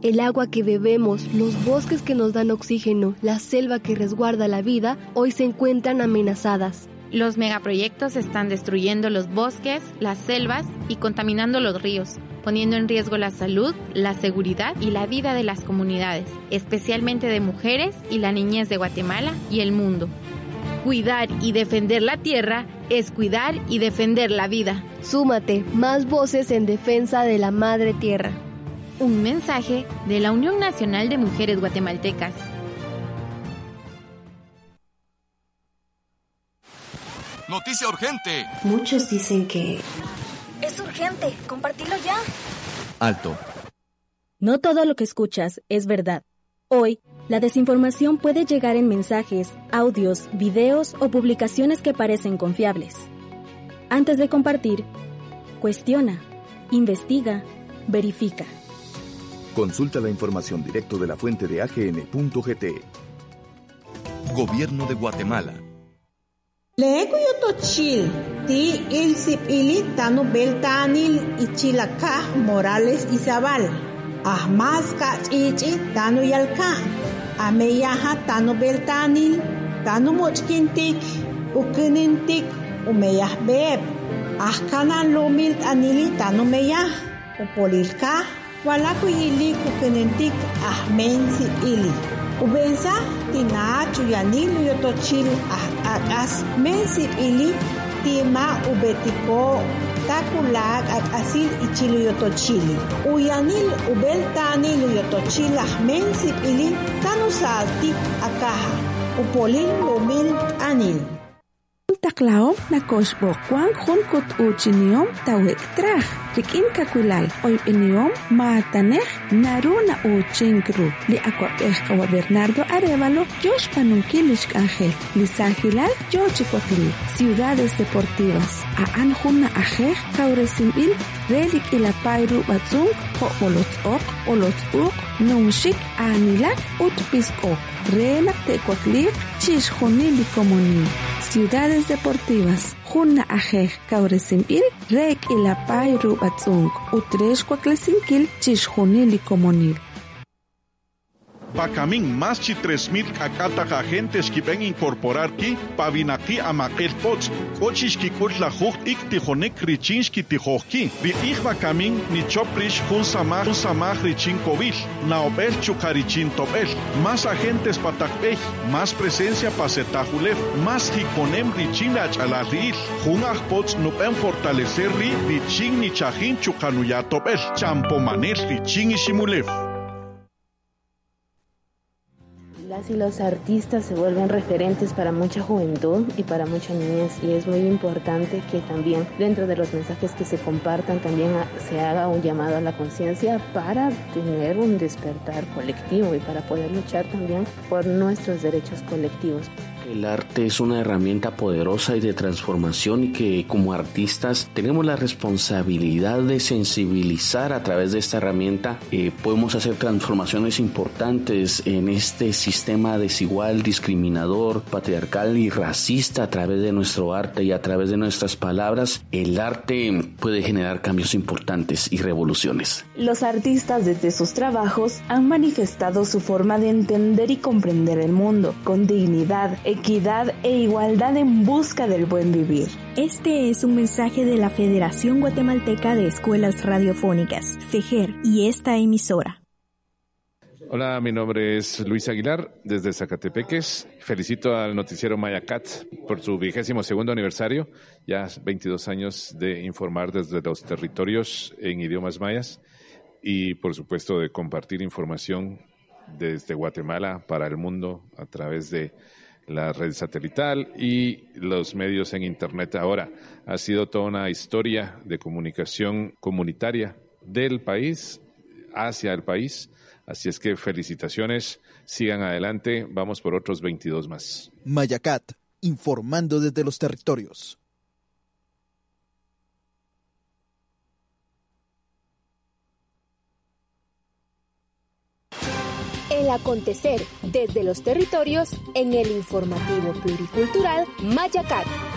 El agua que bebemos, los bosques que nos dan oxígeno, la selva que resguarda la vida, hoy se encuentran amenazadas. Los megaproyectos están destruyendo los bosques, las selvas y contaminando los ríos, poniendo en riesgo la salud, la seguridad y la vida de las comunidades, especialmente de mujeres y la niñez de Guatemala y el mundo. Cuidar y defender la tierra es cuidar y defender la vida. Súmate, más voces en defensa de la madre tierra. Un mensaje de la Unión Nacional de Mujeres Guatemaltecas. ¡Noticia urgente! Muchos dicen que... ¡Es urgente! ¡Compartilo ya! Alto. No todo lo que escuchas es verdad. Hoy, la desinformación puede llegar en mensajes, audios, videos o publicaciones que parecen confiables. Antes de compartir, cuestiona, investiga, verifica. Consulta la información directo de la fuente de agn.gt. Gobierno de Guatemala. Lego yotochil, ti ilsipili tanu beltanil ichilaka Morales Izabal. Ahmas kachichi tanu yalka. Ameyaha tanu beltanil, tanu mochkintik, ukunintik, umeyah beb. Ahkana lomil anili tanu meyah, upolilka. Walaku ili kukenintik ahmensi ili. Ubensa tina chuyanil yotochil akas mensi ili tima ubetiko takulag akasil ichil yotochili. Uyanil ubeltanil yotochil ahmensi ili tanusaltik akaha. Upolil lomil anil. Taklao na koshbo kwan kut uchiniom tawek traj. Rikin kakulal oy iniom maataneh naruna uchinkru li aquapejka wa Bernardo Arevalo Josh Panunkilish Ángel li Sajilal Yochicuacli Ciudades Deportivas a Anjuna Ajej Kauresimil Relik Ilapairu Batzung Hobolotzok Olotzuk Numshik Anilak Utpiskok Renak Tecuacli Chishjunili Comoni Ciudades Deportivas Juna Ajej Kauresimil Rek Ilapairu Batzung Utresh Cuaclesinkil Chishjunili Comonil. Pacamin más de 3,000 cacata agentes que ven incorporar aquí, pavinaki a maquel pots, cochis que curt la jucht ik tijonek richinski tijoki, vi ich pacamin ni choprish hun samach richin kovil, naobel chukarichin tobel, más agentes patakpej, más presencia pasetajulef, más hikonem richin achalaril, hun pots no pen fortalecer richin ni chajin chukanuyatobel, champomanel richin ishimulef. Las y los artistas se vuelven referentes para mucha juventud y para mucha niñez, y es muy importante que también dentro de los mensajes que se compartan también se haga un llamado a la conciencia para tener un despertar colectivo y para poder luchar también por nuestros derechos colectivos. El arte es una herramienta poderosa y de transformación, y que como artistas tenemos la responsabilidad de sensibilizar a través de esta herramienta. Podemos hacer transformaciones importantes en este sistema desigual, discriminador, patriarcal y racista a través de nuestro arte y a través de nuestras palabras. El arte puede generar cambios importantes y revoluciones. Los artistas desde sus trabajos han manifestado su forma de entender y comprender el mundo con dignidad, equidad e igualdad en busca del buen vivir. Este es un mensaje de la Federación Guatemalteca de Escuelas Radiofónicas, FEGER, y esta emisora. Hola, mi nombre es Luis Aguilar, desde Zacatepeques. Felicito al noticiero Mayacat por su 22º aniversario, ya 22 años de informar desde los territorios en idiomas mayas y, por supuesto, de compartir información desde Guatemala para el mundo a través de la red satelital y los medios en internet. Ahora ha sido toda una historia de comunicación comunitaria del país hacia el país, así es que felicitaciones, sigan adelante, vamos por otros 22 más. Mayacat, informando desde los territorios. El acontecer desde los territorios en el informativo pluricultural Mayacat.